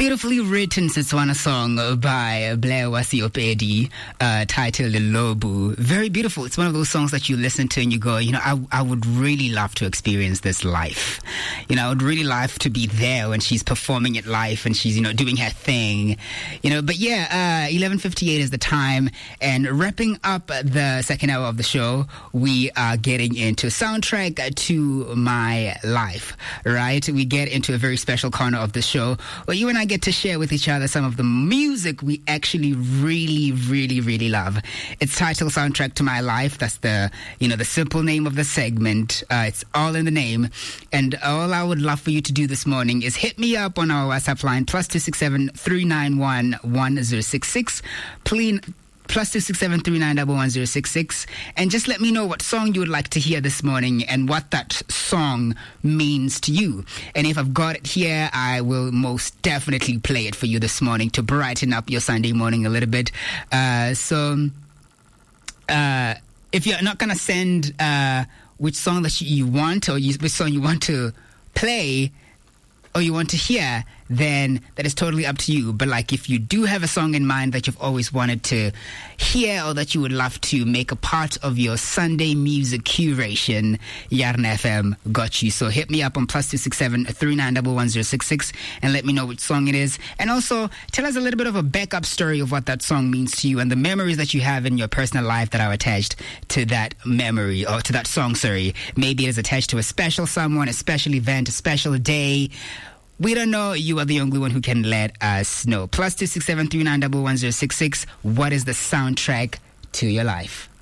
Beautifully written Setswana song by Blair Wasiopedi, titled Lobu. Very beautiful. It's one of those songs that you listen to and you go, I would really love to experience this live. I would really love to be there when she's performing it live and she's, doing her thing. But yeah, 11:58 is the time, and wrapping up the second hour of the show, we are getting into soundtrack to my life, right? We get into a very special corner of the show where you and I get to share with each other some of the music we actually really, really, really love. It's titled Soundtrack to My Life. That's the simple name of the segment. It's all in the name. And all I would love for you to do this morning is hit me up on our WhatsApp line, +267 391 1066. +267 391 1066, and just let me know what song you would like to hear this morning and what that song means to you. And if I've got it here, I will most definitely play it for you this morning to brighten up your Sunday morning a little bit. So if you're not gonna send which song that you want, or which song you want to play or you want to hear, then that is totally up to you. But if you do have a song in mind that you've always wanted to hear or that you would love to make a part of your Sunday music curation, Yarn FM got you. So hit me up on +267 391 1066 and let me know which song it is. And also tell us a little bit of a backup story of what that song means to you and the memories that you have in your personal life that are attached to that memory, or to that song, sorry. Maybe it is attached to a special someone, a special event, a special day. We don't know. You are the only one who can let us know. +267 391 1066. What is the soundtrack to your life?